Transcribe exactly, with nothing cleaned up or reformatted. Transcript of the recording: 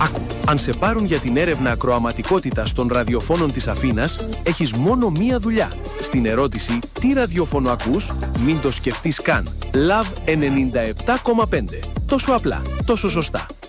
Άκου, αν σε πάρουν για την έρευνα ακροαματικότητας των ραδιοφώνων της Αθήνας, έχεις μόνο μία δουλειά. Στην ερώτηση «Τι ραδιόφωνο ακούς?» μην το σκεφτείς καν. Λαβ ενενήντα επτά κόμμα πέντε. Τόσο απλά, τόσο σωστά.